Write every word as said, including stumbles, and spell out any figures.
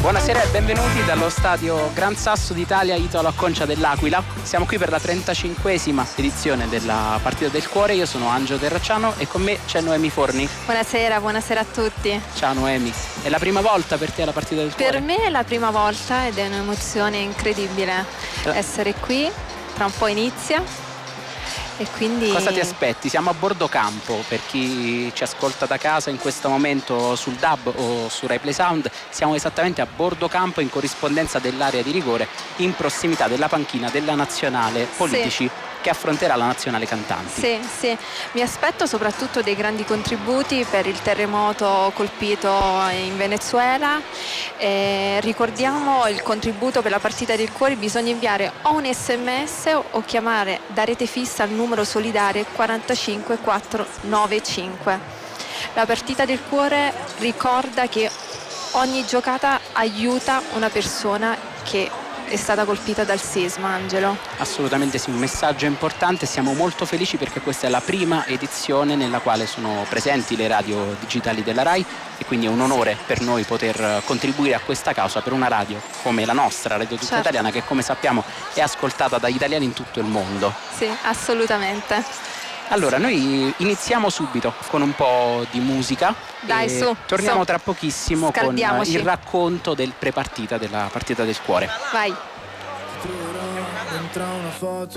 Buonasera e benvenuti dallo stadio Gran Sasso d'Italia Italo Acconcia dell'Aquila. Siamo qui per la trentacinquesima edizione della Partita del Cuore. Io sono Angelo Terracciano e con me c'è Noemi Forni. Buonasera, buonasera a tutti. Ciao Noemi, è la prima volta per te la Partita del Cuore? Per me è la prima volta ed è un'emozione incredibile eh. essere qui, tra un po' inizia. E quindi... Cosa ti aspetti? Siamo a bordo campo, per chi ci ascolta da casa in questo momento sul D A B o su Rai Play Sound, siamo esattamente a bordo campo in corrispondenza dell'area di rigore, in prossimità della panchina della Nazionale Politici. Sì. Che affronterà la Nazionale Cantanti. Sì, sì, mi aspetto soprattutto dei grandi contributi per il terremoto colpito in Venezuela. Eh, ricordiamo il contributo per la Partita del Cuore, bisogna inviare o un sms o chiamare da rete fissa al numero solidale quarantacinque quattrocentonovantacinque. La Partita del Cuore ricorda che ogni giocata aiuta una persona che è stata colpita dal sisma, Angelo. Assolutamente sì, un messaggio importante. Siamo molto felici perché questa è la prima edizione nella quale sono presenti le radio digitali della Rai e quindi è un onore per noi poter contribuire a questa causa per una radio come la nostra, Radio Tutta certo. Italiana, che come sappiamo è ascoltata dagli italiani in tutto il mondo. Sì, assolutamente. Allora, noi iniziamo subito con un po' di musica. Dai, e su. Torniamo su. tra pochissimo con il racconto del prepartita della Partita del Cuore. Vai.